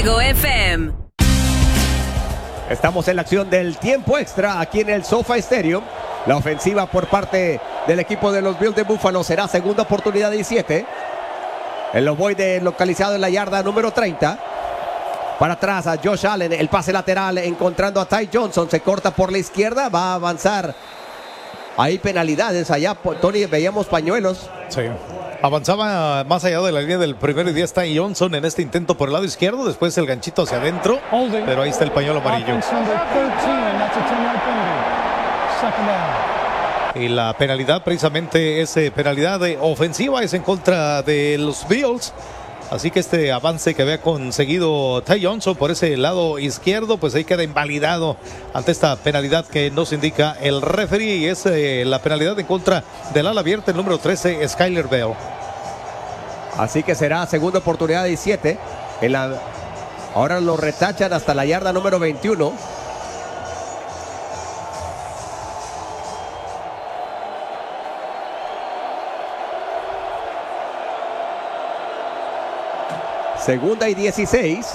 Fuego FM. Estamos en la acción del tiempo extra aquí en el SoFi Stadium. La ofensiva por parte del equipo de los Bills de Buffalo será segunda oportunidad 17. El ovoide localizado en la yarda número 30. Para atrás a Josh Allen, el pase lateral encontrando a Ty Johnson. Se corta por la izquierda, va a avanzar. Hay penalidades allá, Tony, veíamos pañuelos. Sí. Avanzaba más allá de la línea del primero y 10 Ty Johnson en este intento por el lado izquierdo. Después el ganchito hacia adentro. Pero ahí está el pañuelo amarillo. Y la penalidad precisamente es penalidad ofensiva, es en contra de los Bills. Así que este avance que había conseguido Ty Johnson por ese lado izquierdo, pues ahí queda invalidado ante esta penalidad que nos indica el referee. Y es la penalidad en contra del ala abierta, el número 13, Skyler Bell. Así que será segunda oportunidad 17. Ahora lo retachan hasta la yarda número 21. Segunda y 16.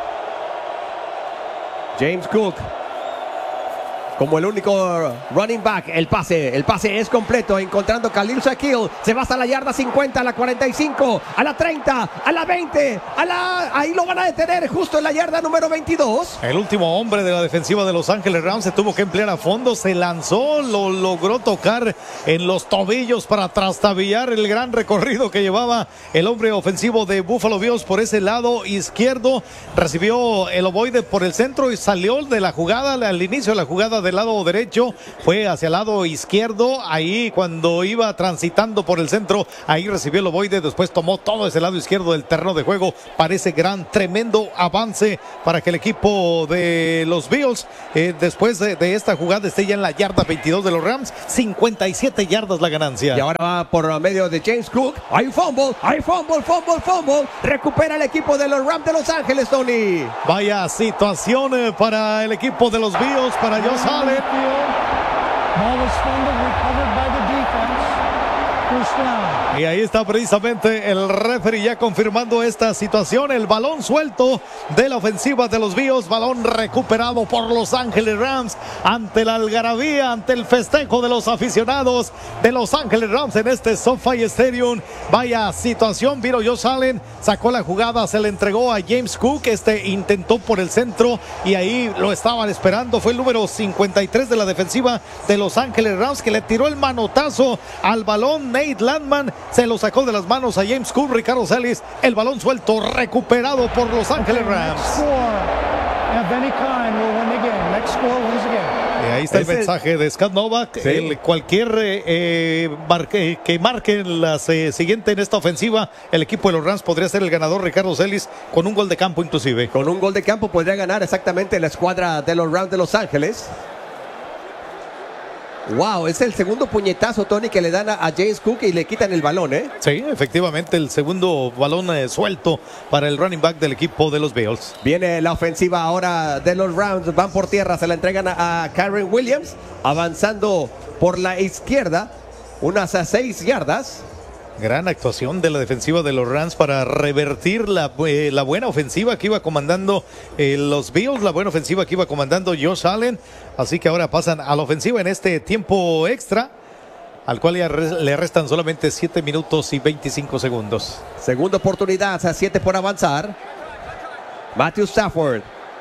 James Cook como el único running back. El pase es completo, encontrando Khalil Shaquille. Se va hasta la yarda 50, a la 45, a la 30, a la 20, ahí lo van a detener justo en la yarda número 22. El último hombre de la defensiva de Los Ángeles Rams se tuvo que emplear a fondo, se lanzó, lo logró tocar en los tobillos para trastabillar el gran recorrido que llevaba el hombre ofensivo de Buffalo Bills por ese lado izquierdo. Recibió el ovoide por el centro y salió de la jugada, al inicio de la jugada del lado derecho, fue hacia el lado izquierdo. Ahí cuando iba transitando por el centro, ahí recibió el ovoide, después tomó todo ese lado izquierdo del terreno de juego. Parece tremendo avance para que el equipo de los Bills después de esta jugada esté ya en la yarda 22 de los Rams. 57 yardas la ganancia. Y ahora va por medio de James Cook. Hay fumble. Recupera el equipo de los Rams de Los Ángeles, Tony. Vaya situación para el equipo de los Bills, para Josh Allen. Ball was fumbled, recovered by the defense. First down. Y ahí está precisamente el referee ya confirmando esta situación. El balón suelto de la ofensiva de los Bills. Balón recuperado por Los Ángeles Rams ante la algarabía, ante el festejo de los aficionados de Los Ángeles Rams en este SoFi Stadium. Vaya situación. Vino Josh Allen, sacó la jugada, se le entregó a James Cook. Intentó por el centro y ahí lo estaban esperando. Fue el número 53 de la defensiva de Los Ángeles Rams que le tiró el manotazo al balón. Nate Landman se lo sacó de las manos a James Cook. Ricardo Celis, el balón suelto recuperado por Los Ángeles Rams. Y ahí está el mensaje de Scott Novak. Sí. Cualquier que marque la siguiente en esta ofensiva, el equipo de los Rams podría ser el ganador. Ricardo Celis, con un gol de campo inclusive. Con un gol de campo podría ganar exactamente la escuadra de los Rams de Los Ángeles. Wow, es el segundo puñetazo, Tony, que le dan a James Cook y le quitan el balón, ¿eh? Sí, efectivamente, el segundo balón suelto para el running back del equipo de los Bills. Viene la ofensiva ahora de los Rams, van por tierra, se la entregan a Karen Williams, avanzando por la izquierda, unas 6 yardas. Gran actuación de la defensiva de los Rams para revertir la buena ofensiva que iba comandando los Bills, la buena ofensiva que iba comandando Josh Allen. Así que ahora pasan a la ofensiva en este tiempo extra, al cual ya le restan solamente 7 minutos y 25 segundos. Segunda oportunidad, a 7 por avanzar. Matthew Stafford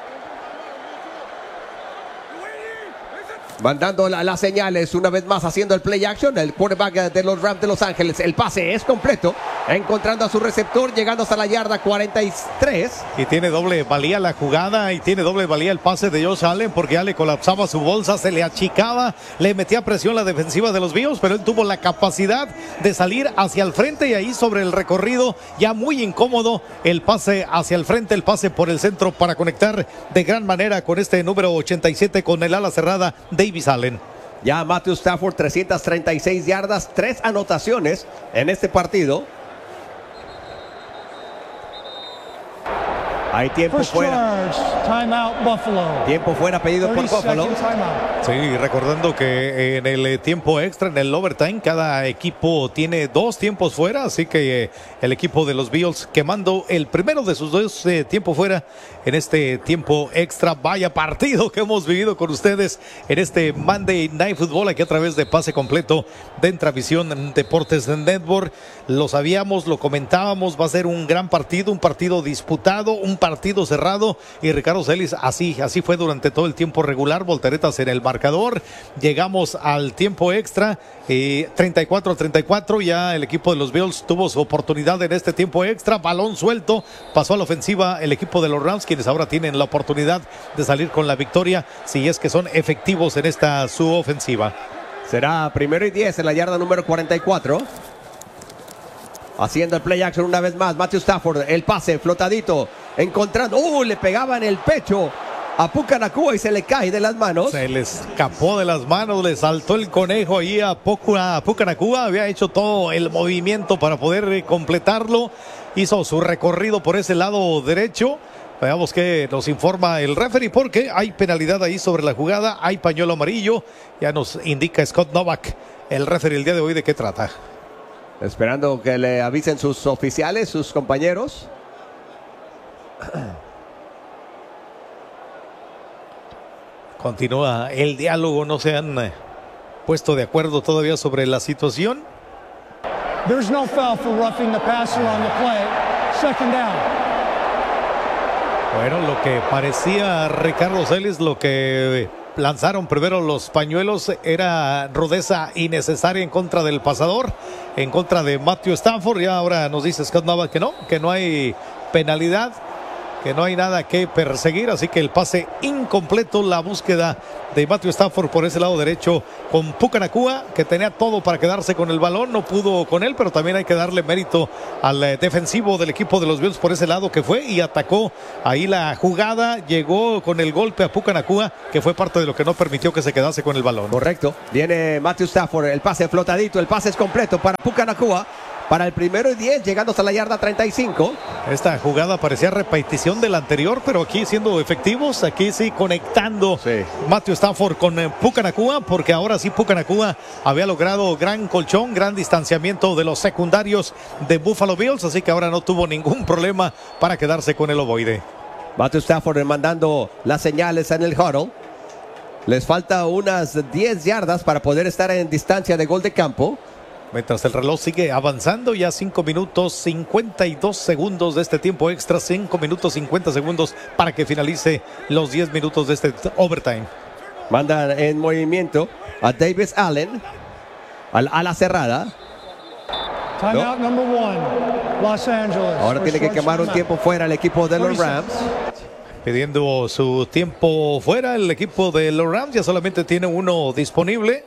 mandando las señales, una vez más haciendo el play action. El quarterback de los Rams de Los Ángeles, el pase es completo, encontrando a su receptor, llegando hasta la yarda 43. Y tiene doble valía la jugada y tiene doble valía el pase de Josh Allen, porque ya le colapsaba su bolsa, se le achicaba, le metía presión la defensiva de los Bills, pero él tuvo la capacidad de salir hacia el frente y ahí sobre el recorrido, ya muy incómodo, el pase hacia el frente, el pase por el centro para conectar de gran manera con este número 87 con el ala cerrada Davis Allen. Ya Matthew Stafford, 336 yardas, 3 anotaciones en este partido. Hay tiempo First fuera. charge, timeout Buffalo. Tiempo fuera pedido por 30 Buffalo. second timeout. Sí, recordando que en el tiempo extra, en el overtime, cada equipo tiene 2 tiempos fuera, así que el equipo de los Bills quemando el primero de sus 2 tiempos fuera en este tiempo extra. Vaya partido que hemos vivido con ustedes en este Monday Night Football, aquí a través de Pase Completo de Intravisión Deportes Network. Lo sabíamos, lo comentábamos, va a ser un gran partido, un partido disputado, un partido cerrado, y Ricardo Celis, así fue durante todo el tiempo regular, volteretas en el marcador. Llegamos al tiempo extra, 34-34, ya el equipo de los Bills tuvo su oportunidad en este tiempo extra, balón suelto, pasó a la ofensiva el equipo de los Rams, quienes ahora tienen la oportunidad de salir con la victoria, si es que son efectivos en esta su ofensiva. Será 1st y 10 en la yarda número 44. Haciendo el play action una vez más, Matthew Stafford, el pase flotadito, encontrando, le pegaba en el pecho a Puka Nacua y se le cae de las manos. Se le escapó de las manos, le saltó el conejo ahí a Puka Nacua, había hecho todo el movimiento para poder completarlo, hizo su recorrido por ese lado derecho. Veamos qué nos informa el referee, porque hay penalidad ahí sobre la jugada, hay pañuelo amarillo, ya nos indica Scott Novak, el referee el día de hoy, de qué trata. Esperando que le avisen sus oficiales, sus compañeros. Continúa el diálogo, no se han puesto de acuerdo todavía sobre la situación. There's no foul for roughing the passer on the play. Second down. Bueno, lo que parecía Ricardo Celis, lo que lanzaron primero los pañuelos, era rudeza innecesaria en contra del pasador, en contra de Matthew Stafford. Y ahora nos dice Scott Novak que no hay penalidad, que no hay nada que perseguir, así que el pase incompleto, la búsqueda de Matthew Stafford por ese lado derecho con Puka Nacua, que tenía todo para quedarse con el balón, no pudo con él, pero también hay que darle mérito al defensivo del equipo de los Bills por ese lado, que fue y atacó ahí la jugada, llegó con el golpe a Puka Nacua, que fue parte de lo que no permitió que se quedase con el balón. Correcto, viene Matthew Stafford, el pase flotadito, el pase es completo para Puka Nacua. Para el 1st y 10, llegando hasta la yarda 35. Esta jugada parecía repetición de la anterior, pero aquí siendo efectivos, aquí sí conectando Matthew Stafford con Puka Nacua, porque ahora sí Puka Nacua había logrado gran colchón, gran distanciamiento de los secundarios de Buffalo Bills, así que ahora no tuvo ningún problema para quedarse con el ovoide. Matthew Stafford mandando las señales en el huddle. Les falta unas 10 yardas para poder estar en distancia de gol de campo. Mientras el reloj sigue avanzando, ya 5 minutos 52 segundos de este tiempo extra, 5 minutos 50 segundos para que finalice los 10 minutos de este overtime. Mandan en movimiento a Davis Allen, a la cerrada. Timeout number 1, Los Angeles. Ahora tiene que quemar un tiempo fuera el equipo de los Rams. Pidiendo su tiempo fuera el equipo de los Rams, ya solamente tiene uno disponible.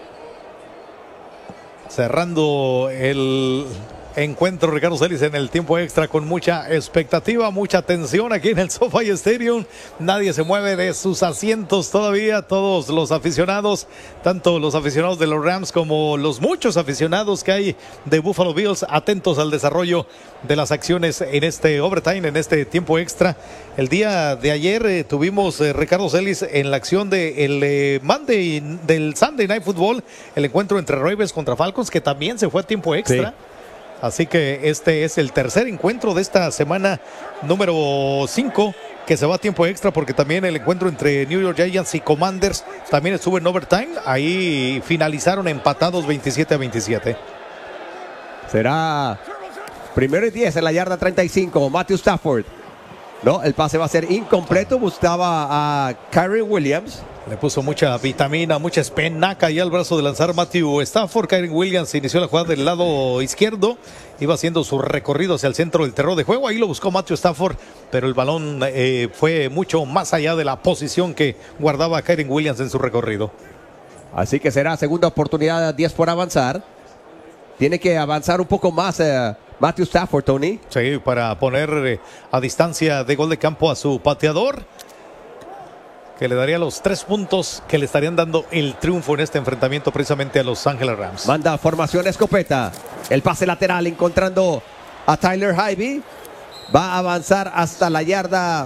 Cerrando el encuentro, Ricardo Celis, en el tiempo extra con mucha expectativa, mucha tensión aquí en el SoFi Stadium. Nadie se mueve de sus asientos todavía, todos los aficionados, tanto los aficionados de los Rams como los muchos aficionados que hay de Buffalo Bills, atentos al desarrollo de las acciones en este overtime, en este tiempo extra. El día de ayer tuvimos, Ricardo Celis, en la acción del Sunday Night Football, el encuentro entre Ravens contra Falcons, que también se fue a tiempo extra. Sí. Así que este es el tercer encuentro de esta semana número 5 que se va a tiempo extra, porque también el encuentro entre New York Giants y Commanders también estuvo en overtime. Ahí finalizaron empatados 27-27. Será 1st y 10 en la yarda 35. Matthew Stafford. No, el pase va a ser incompleto. Buscaba a Kyren Williams. Le puso mucha vitamina, mucha espinaca ahí al brazo de lanzar Matthew Stafford. Kyren Williams inició la jugada del lado izquierdo, iba haciendo su recorrido hacia el centro del terreno de juego. Ahí lo buscó Matthew Stafford, pero el balón fue mucho más allá de la posición que guardaba Kyren Williams en su recorrido. Así que será segunda oportunidad, 10 por avanzar. Tiene que avanzar un poco más Matthew Stafford, Tony. Sí, para poner a distancia de gol de campo a su pateador, que le daría los 3 puntos que le estarían dando el triunfo en este enfrentamiento precisamente a Los Ángeles Rams. Manda formación escopeta. El pase lateral encontrando a Tyler Higbee. va a avanzar hasta la yarda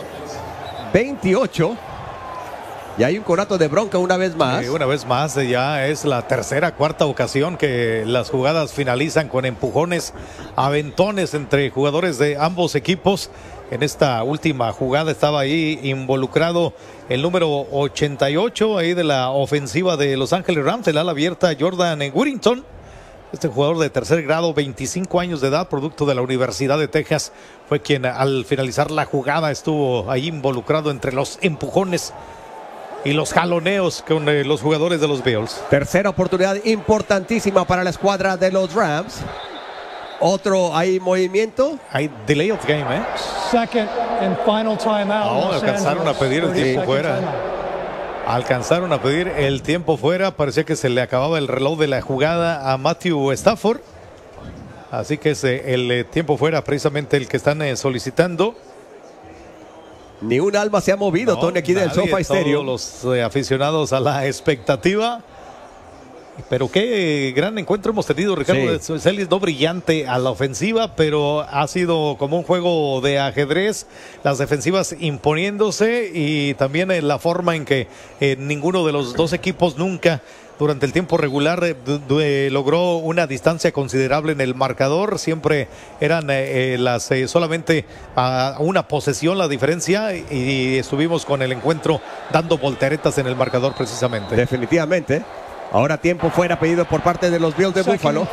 28. Y hay un conato de bronca una vez más. Una vez más, ya es la tercera, cuarta ocasión que las jugadas finalizan con empujones, aventones entre jugadores de ambos equipos. En esta última jugada estaba ahí involucrado el número 88 ahí de la ofensiva de Los Ángeles Rams, el ala abierta Jordan Whittington. Este jugador de tercer grado, 25 años de edad, producto de la Universidad de Texas, fue quien al finalizar la jugada estuvo ahí involucrado entre los empujones y los jaloneos con los jugadores de los Bills. Tercera oportunidad importantísima para la escuadra de los Rams. Hay movimiento. Hay delay of game, Second and final timeout. Alcanzaron a pedir el tiempo fuera. Alcanzaron a pedir el tiempo fuera. Parecía que se le acababa el reloj de la jugada a Matthew Stafford. Así que es el tiempo fuera precisamente el que están solicitando. Ni un alma se ha movido, Tony, aquí del SoFi Stadium. Todos los aficionados a la expectativa. Pero qué gran encuentro hemos tenido, Ricardo. Sí. Celis, no brillante a la ofensiva, pero ha sido como un juego de ajedrez, las defensivas imponiéndose y también la forma en que ninguno de los dos equipos nunca durante el tiempo regular logró una distancia considerable en el marcador. Siempre eran solamente a una posesión la diferencia y estuvimos con el encuentro dando volteretas en el marcador precisamente. Definitivamente. Ahora tiempo fuera pedido por parte de los Bills de Buffalo.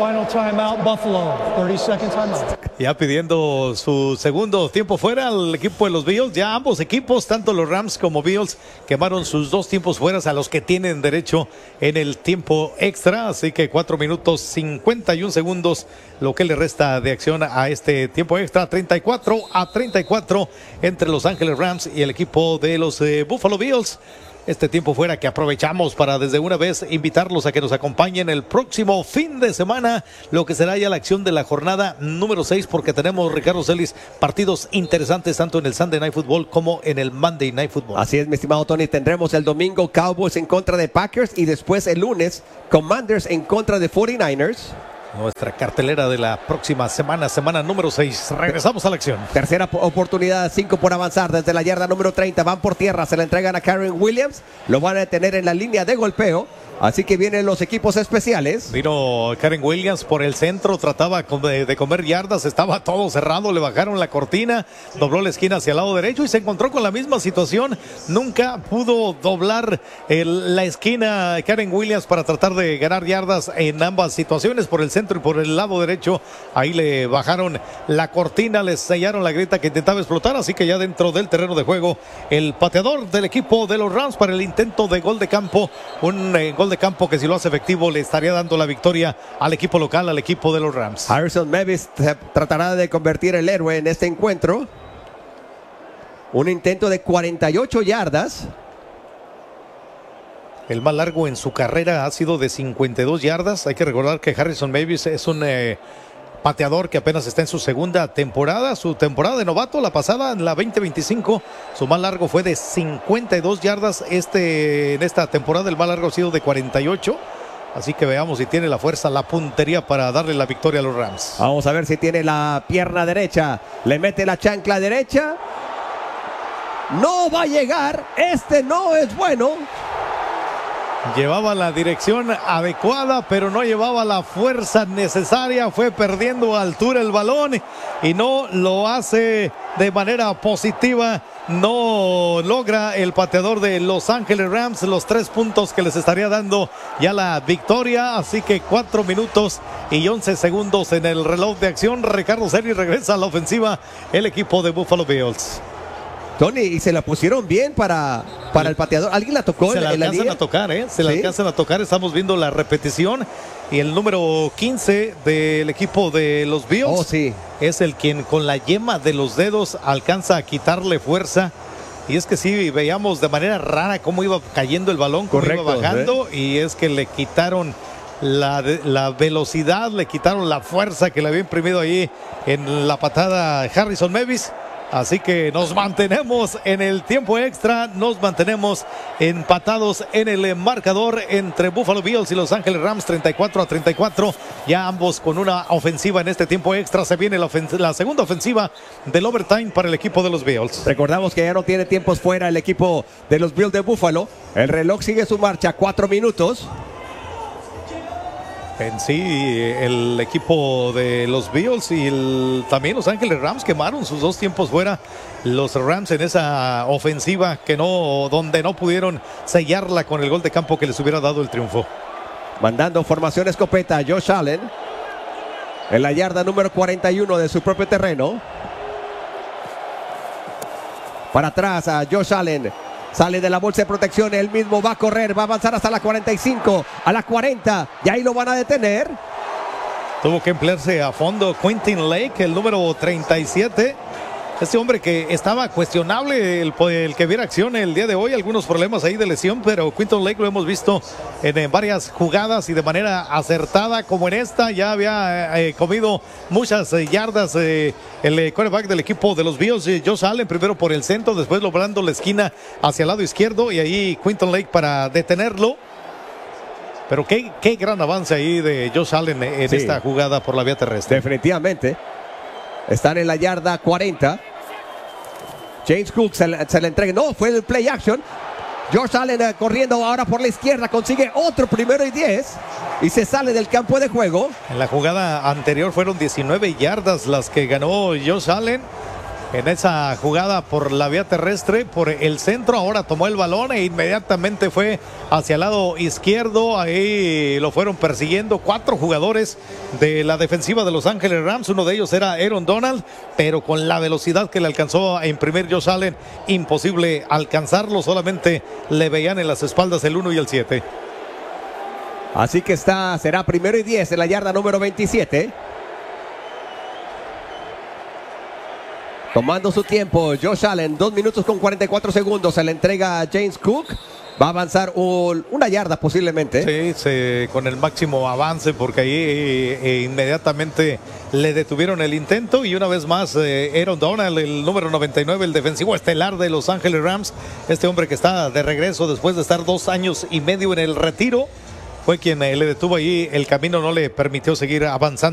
Ya pidiendo su segundo tiempo fuera al equipo de los Bills. Ya ambos equipos, tanto los Rams como Bills, quemaron sus dos tiempos fuera a los que tienen derecho en el tiempo extra. Así que 4 minutos 51 segundos lo que le resta de acción a este tiempo extra. 34-34 entre Los Ángeles Rams y el equipo de los Buffalo Bills. Este tiempo fuera que aprovechamos para desde una vez invitarlos a que nos acompañen el próximo fin de semana, lo que será ya la acción de la jornada número 6, porque tenemos, Ricardo Celis, partidos interesantes tanto en el Sunday Night Football como en el Monday Night Football. Así es, mi estimado Tony, tendremos el domingo Cowboys en contra de Packers y después el lunes Commanders en contra de 49ers. Nuestra cartelera de la próxima semana, semana número 6. Regresamos a la acción. Tercera oportunidad, 5 por avanzar desde la yarda número 30. Van por tierra, se la entregan a Karen Williams. Lo van a detener en la línea de golpeo. Así que vienen los equipos especiales. Vino Karen Williams por el centro, trataba de comer yardas, estaba todo cerrado, le bajaron la cortina, dobló la esquina hacia el lado derecho y se encontró con la misma situación. Nunca pudo doblar la esquina Karen Williams para tratar de ganar yardas en ambas situaciones, por el centro y por el lado derecho. Ahí le bajaron la cortina, le sellaron la grieta que intentaba explotar, así que ya dentro del terreno de juego, el pateador del equipo de los Rams para el intento de gol de campo, un gol de campo que si lo hace efectivo le estaría dando la victoria al equipo local, al equipo de los Rams. Harrison Mevis tratará de convertir el héroe en este encuentro. Un intento de 48 yardas. El más largo en su carrera ha sido de 52 yardas. Hay que recordar que Harrison Mevis es un pateador que apenas está en su segunda temporada, su temporada de novato, la pasada, en la 2025, su más largo fue de 52 yardas, en esta temporada el más largo ha sido de 48, así que veamos si tiene la fuerza, la puntería para darle la victoria a los Rams. Vamos a ver si tiene la pierna derecha, le mete la chancla derecha, no va a llegar, no es bueno. Llevaba la dirección adecuada, pero no llevaba la fuerza necesaria. Fue perdiendo altura el balón y no lo hace de manera positiva. No logra el pateador de Los Ángeles Rams los 3 puntos que les estaría dando ya la victoria. Así que 4 minutos y 11 segundos en el reloj de acción. Ricardo Celis regresa a la ofensiva el equipo de Buffalo Bills. Tony, y se la pusieron bien para el pateador. ¿Alguien la tocó? Se la alcanzan a tocar, se la alcanzan a tocar. Estamos viendo la repetición. Y el número 15 del equipo de los Bills es el quien con la yema de los dedos alcanza a quitarle fuerza. Y es que sí, veíamos de manera rara cómo iba cayendo el balón, cómo iba bajando. Y es que le quitaron la velocidad, le quitaron la fuerza que le había imprimido ahí en la patada Harrison Mevis. Así que nos mantenemos en el tiempo extra, nos mantenemos empatados en el marcador entre Buffalo Bills y Los Ángeles Rams, 34-34. Ya ambos con una ofensiva en este tiempo extra. Se viene la segunda ofensiva del overtime para el equipo de los Bills. Recordamos que ya no tiene tiempos fuera el equipo de los Bills de Buffalo. El reloj sigue su marcha, 4 minutos. En sí, el equipo de los Bills y también Los Ángeles Rams quemaron sus 2 tiempos fuera. Los Rams en esa ofensiva donde no pudieron sellarla con el gol de campo que les hubiera dado el triunfo. Mandando formación escopeta a Josh Allen en la yarda número 41 de su propio terreno. Para atrás a Josh Allen. Sale de la bolsa de protección, él mismo va a correr, va a avanzar hasta la 45, a la 40, y ahí lo van a detener. Tuvo que emplearse a fondo Quentin Lake, el número 37. Este hombre que estaba cuestionable, el que viera acción el día de hoy, algunos problemas ahí de lesión, pero Quentin Lake lo hemos visto en varias jugadas y de manera acertada, como en esta. Ya había comido muchas yardas el quarterback del equipo de los Bills, Josh Allen, primero por el centro, después logrando la esquina hacia el lado izquierdo, y ahí Quentin Lake para detenerlo. Pero qué gran avance ahí de Josh Allen en esta jugada por la vía terrestre. Definitivamente. Están en la yarda 40. James Cook se le entrega. No, fue el play action. Josh Allen corriendo ahora por la izquierda. Consigue otro 1º y 10. Y se sale del campo de juego. En la jugada anterior fueron 19 yardas las que ganó Josh Allen. En esa jugada por la vía terrestre, por el centro, ahora tomó el balón e inmediatamente fue hacia el lado izquierdo. Ahí lo fueron persiguiendo 4 jugadores de la defensiva de Los Ángeles Rams. Uno de ellos era Aaron Donald, pero con la velocidad que le alcanzó a imprimir Josh Allen, imposible alcanzarlo. Solamente le veían en las espaldas el 1 y el 7. Así que será 1º y 10 en la yarda número 27. Tomando su tiempo, Josh Allen, 2 minutos con 44 segundos. Se le entrega a James Cook. Va a avanzar una yarda posiblemente. Sí, con el máximo avance, porque ahí inmediatamente le detuvieron el intento. Y una vez más, Aaron Donald, el número 99, el defensivo estelar de Los Ángeles Rams. Este hombre que está de regreso después de estar 2 años y medio en el retiro, fue quien le detuvo ahí el camino, no le permitió seguir avanzando.